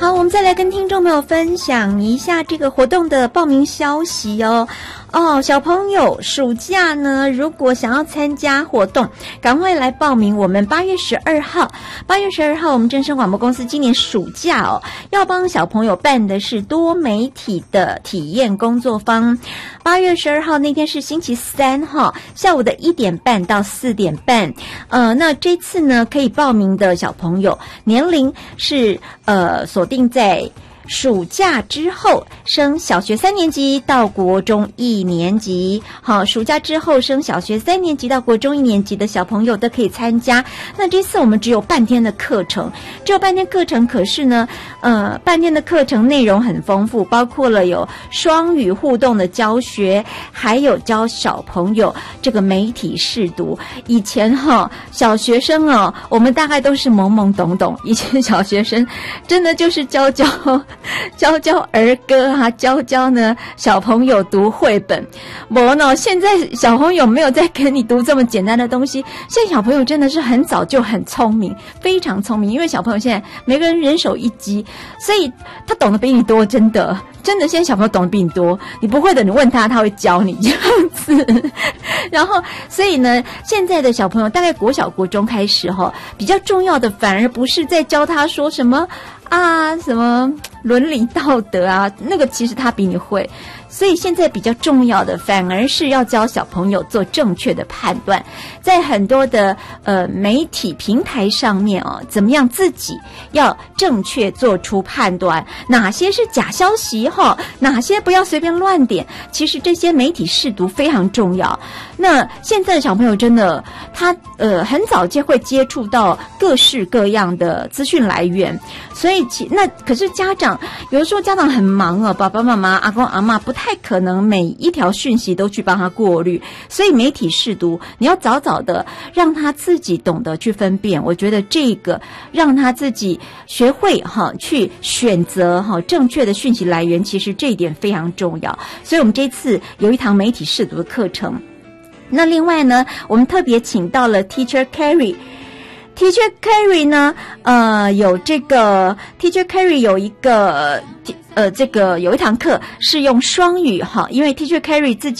好，我们再来跟听众朋友分享一下这个活动的报名消息哦。小朋友暑假呢，如果想要参加活动，赶快来报名。我们8月12号，我们正声广播公司今年暑假要帮小朋友办的是多媒体的体验工作坊。8月12号那天是星期三下午的1点半到4点半。那这次呢，可以报名的小朋友年龄是锁定在暑假之后升小学3年级到国中1年级。好，暑假之后升小学3年级到国中1年级的小朋友都可以参加。那这次我们只有半天的课程，可是呢半天的课程内容很丰富，包括了有双语互动的教学，还有教小朋友这个媒体识读。以前小学生我们大概都是懵懵懂懂，以前小学生真的就是教儿歌啊，教呢小朋友读绘本。现在小朋友没有再跟你读这么简单的东西，现在小朋友真的是很早就很聪明，非常聪明，因为小朋友现在每个人人手一机，所以他懂得比你多，真的现在小朋友懂得比你多，你不会的你问他会教你这样子。然后所以呢，现在的小朋友大概国小国中开始比较重要的反而不是在教他说什么什么伦理道德啊，那个其实他比你会。所以现在比较重要的反而是要教小朋友做正确的判断，在很多的媒体平台上面怎么样自己要正确做出判断，哪些是假消息哪些不要随便乱点，其实这些媒体识读非常重要。那现在的小朋友真的他很早就会接触到各式各样的资讯来源，所以那可是家长有的时候家长很忙爸爸妈妈阿公阿嬷不太可能每一条讯息都去帮他过滤，所以媒体识读你要早早的让他自己懂得去分辨。我觉得这个让他自己学会去选择正确的讯息来源，其实这一点非常重要。所以我们这次有一堂媒体识读的课程。那另外呢，我们特别请到了 Teacher Carrie。Teacher Carrie 呢，有这个 Teacher Carrie 有一个有一堂课是用双语因为 Teacher Carrie 自己